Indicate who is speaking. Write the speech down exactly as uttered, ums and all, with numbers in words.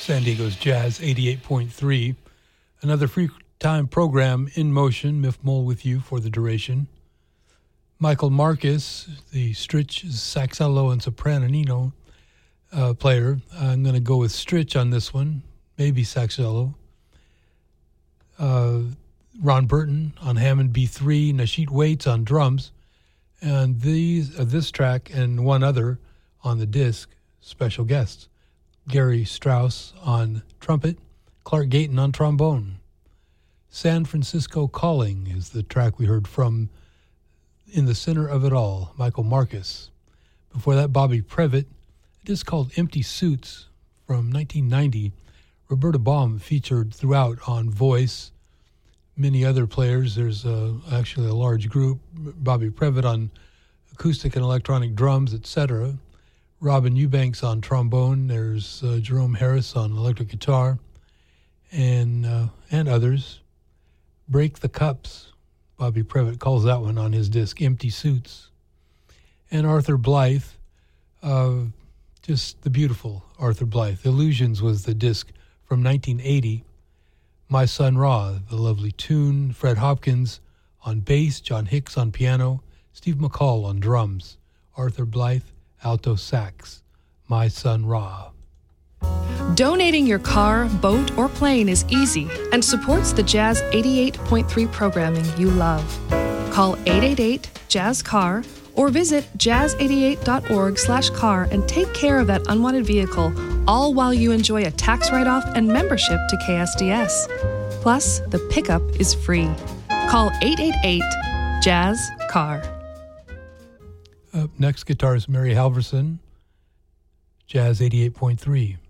Speaker 1: San Diego's Jazz eighty-eight point three. Another free time program in motion, Miff Mole with you for the duration. Michael Marcus, the Stritch saxello and sopranino uh, player. I'm going to go with Stritch on this one, maybe saxello. Uh, Ron Burton on Hammond B three, Nasheet Waits on drums, and these uh, this track and one other on the disc, special guests. Gary Strauss on trumpet, Clark Gayton on trombone. San Francisco Calling is the track we heard from In the Center of It All, Michael Marcus. Before that, Bobby Previtt, a disc called Empty Suits from nineteen ninety. Roberta Baum featured throughout on voice. Many other players. There's uh, actually a large group. Bobby Previtt on acoustic and electronic drums, et cetera. Robin Eubanks on trombone. There's uh, Jerome Harris on electric guitar, and uh, and others. Break the Cups. Bobby Previtt calls that one on his disc, Empty Suits. And Arthur Blythe, uh, just the beautiful Arthur Blythe. Illusions was the disc from nineteen eighty. My Son Ra, the lovely tune. Fred Hopkins on bass, John Hicks on piano, Steve McCall on drums, Arthur Blythe, alto sax, My Son Ra.
Speaker 2: Donating your car, boat, or plane is easy and supports the Jazz eighty-eight point three programming you love. Call eight eight eight, Jazz car or visit jazz eighty-eight dot org slash car and take care of that unwanted vehicle, all while you enjoy a tax write-off and membership to K S D S. Plus, the pickup is free. Call eight eight eight, Jazz car.
Speaker 1: Up next, guitarist Mary Halverson, Jazz eighty-eight point three.